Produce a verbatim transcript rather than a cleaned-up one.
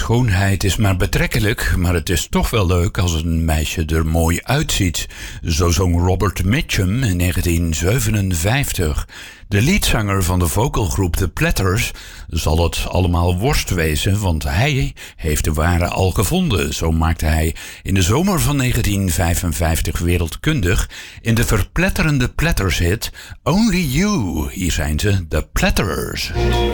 Schoonheid is maar betrekkelijk, maar het is toch wel leuk als een meisje er mooi uitziet. Zo zong Robert Mitchum in negentien zevenenvijftig. De leadzanger van de vocalgroep The Platters zal het allemaal worst wezen, want hij heeft de ware al gevonden. Zo maakte hij in de zomer van negentien vijfenvijftig wereldkundig in de verpletterende Platters-hit Only You. Hier zijn ze, The Platters.